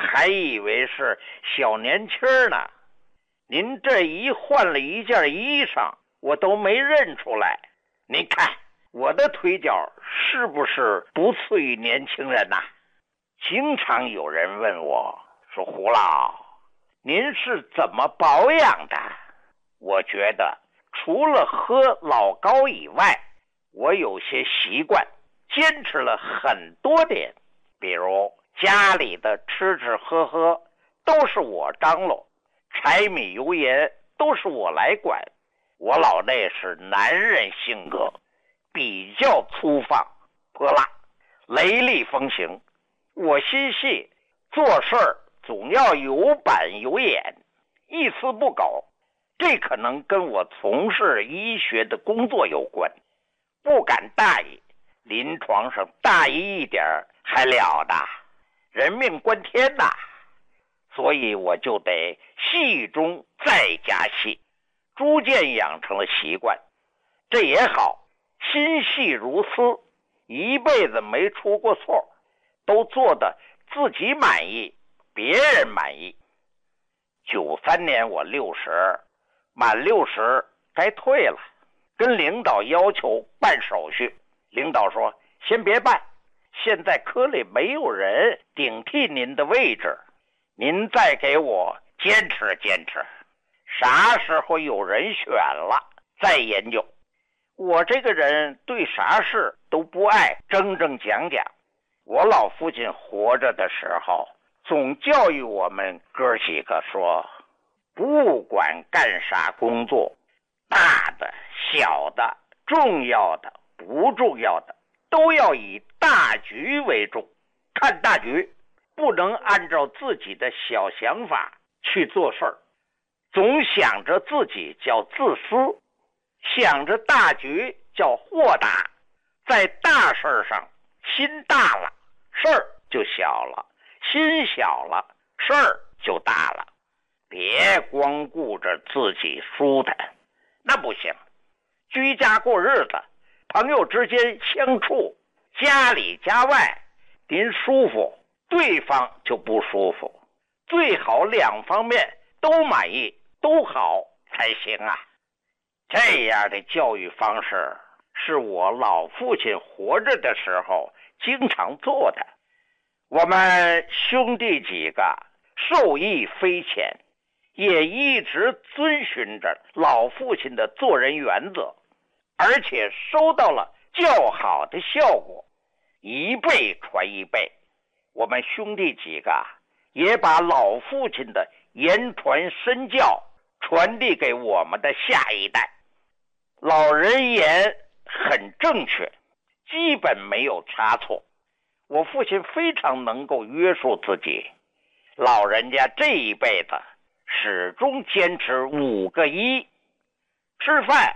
还以为是小年轻呢。您这一换了一件衣裳，我都没认出来。您看我的腿脚是不是不次于年轻人呐？经常有人问我说，胡老，您是怎么保养的？我觉得除了喝老高以外，我有些习惯坚持了很多年。比如家里的吃吃喝喝都是我张罗，柴米油盐都是我来管。我老那是男人性格，比较粗放泼辣，雷厉风行。我心细，做事儿总要有板有眼，一丝不苟。这可能跟我从事医学的工作有关，不敢大意，临床上大意一点还了得，人命关天呐。所以我就得细中再加细，逐渐养成了习惯。这也好，心细如丝，一辈子没出过错，都做得自己满意，别人满意。93年我60，满60该退了，跟领导要求办手续。领导说先别办，现在科里没有人顶替您的位置，您再给我坚持坚持，啥时候有人选了再研究。我这个人对啥事都不爱争争讲讲。我老父亲活着的时候总教育我们哥几个说，不管干啥工作，大的小的重要的不重要的，都要以大局为重，看大局，不能按照自己的小想法去做事儿。总想着自己叫自私，想着大局叫豁达。在大事上心大了，事儿就小了，心小了，事儿就大了。别光顾着自己舒坦，那不行。居家过日子，朋友之间相处，家里家外，您舒服，对方就不舒服。最好两方面都满意，都好才行啊。这样的教育方式是我老父亲活着的时候经常做的。我们兄弟几个受益匪浅，也一直遵循着老父亲的做人原则，而且收到了较好的效果，一辈传一辈。我们兄弟几个也把老父亲的言传身教传递给我们的下一代。老人言很正确，基本没有差错。我父亲非常能够约束自己，老人家这一辈子始终坚持5个1：吃饭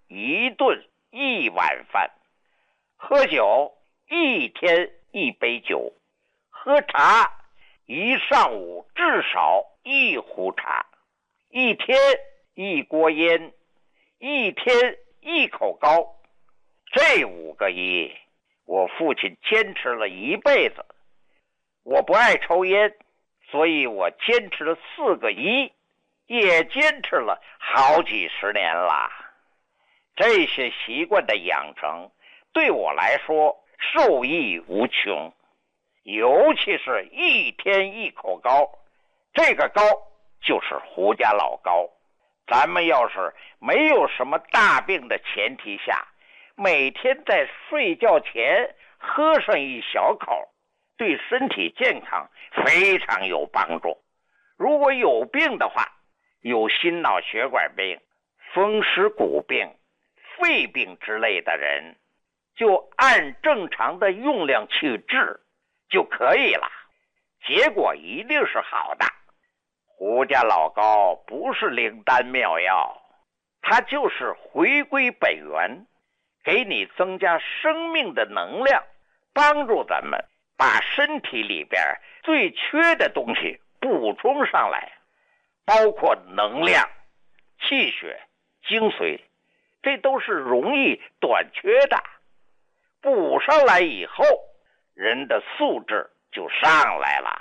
1顿1碗饭，喝酒1天1杯酒，喝茶一上午至少1壶茶，一天1锅烟，一天1口膏。这5个1，我父亲坚持了一辈子。我不爱抽烟，所以我坚持了4个1，也坚持了好几十年了。这些习惯的养成对我来说受益无穷，尤其是一天1口膏，这个膏就是胡家老膏。咱们要是没有什么大病的前提下，每天在睡觉前喝上1小口，对身体健康非常有帮助。如果有病的话，有心脑血管病、风湿骨病、肺病之类的人，就按正常的用量去治就可以了，结果一定是好的。胡家老膏不是灵丹妙药，它就是回归本源，给你增加生命的能量，帮助咱们把身体里边最缺的东西补充上来，包括能量、气血、精髓，这都是容易短缺的。补上来以后，人的素质就上来了。